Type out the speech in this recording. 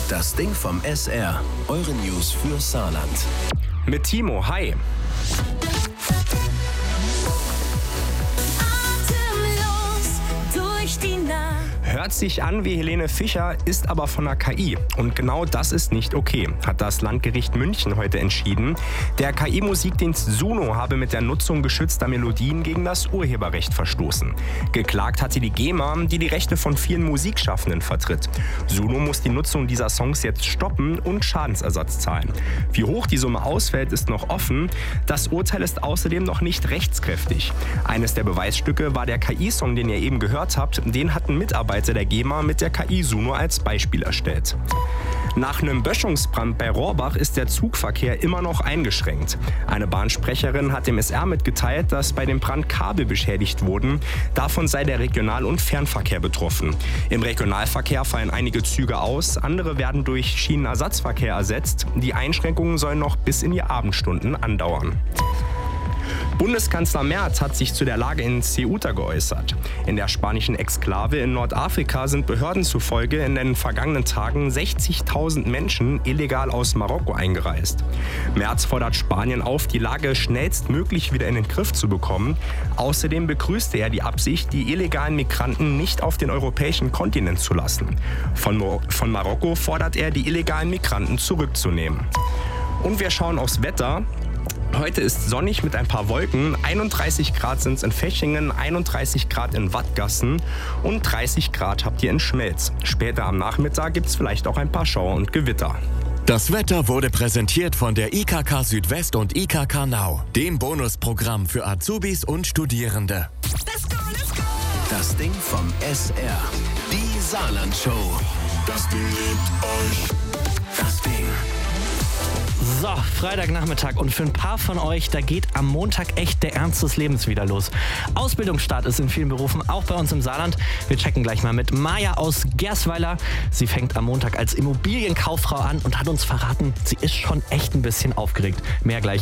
Das Ding vom SR. Eure News für Saarland. Mit Timo, hi. Atemlos durch die Nacht. Hört sich an wie Helene Fischer, ist aber von der KI. Und genau das ist nicht okay, hat das Landgericht München heute entschieden. Der KI-Musikdienst Suno habe mit der Nutzung geschützter Melodien gegen das Urheberrecht verstoßen. Geklagt hatte die GEMA, die Rechte von vielen Musikschaffenden vertritt. Suno muss die Nutzung dieser Songs jetzt stoppen und Schadensersatz zahlen. Wie hoch die Summe ausfällt, ist noch offen. Das Urteil ist außerdem noch nicht rechtskräftig. Eines der Beweisstücke war der KI-Song, den ihr eben gehört habt. Den hatten Mitarbeiter der GEMA mit der KI Suno als Beispiel erstellt. Nach einem Böschungsbrand bei Rohrbach ist der Zugverkehr immer noch eingeschränkt. Eine Bahnsprecherin hat dem SR mitgeteilt, dass bei dem Brand Kabel beschädigt wurden. Davon sei der Regional- und Fernverkehr betroffen. Im Regionalverkehr fallen einige Züge aus, andere werden durch Schienenersatzverkehr ersetzt. Die Einschränkungen sollen noch bis in die Abendstunden andauern. Bundeskanzler Merz hat sich zu der Lage in Ceuta geäußert. In der spanischen Exklave in Nordafrika sind Behörden zufolge in den vergangenen Tagen 60.000 Menschen illegal aus Marokko eingereist. Merz fordert Spanien auf, die Lage schnellstmöglich wieder in den Griff zu bekommen. Außerdem begrüßte er die Absicht, die illegalen Migranten nicht auf den europäischen Kontinent zu lassen. Von Marokko fordert er, die illegalen Migranten zurückzunehmen. Und wir schauen aufs Wetter. Heute ist sonnig mit ein paar Wolken. 31 Grad sind es in Fechingen, 31 Grad in Wattgassen und 30 Grad habt ihr in Schmelz. Später am Nachmittag gibt es vielleicht auch ein paar Schauer und Gewitter. Das Wetter wurde präsentiert von der IKK Südwest und IKK Now, dem Bonusprogramm für Azubis und Studierende. Let's go, let's go. Das Ding vom SR. Die Saarland-Show. Das Ding liebt euch. Das Ding. So, Freitagnachmittag und für ein paar von euch, da geht am Montag echt der Ernst des Lebens wieder los. Ausbildungsstart ist in vielen Berufen, auch bei uns im Saarland. Wir checken gleich mal mit Maja aus Gersweiler. Sie fängt am Montag als Immobilienkauffrau an und hat uns verraten, sie ist schon echt ein bisschen aufgeregt. Mehr gleich.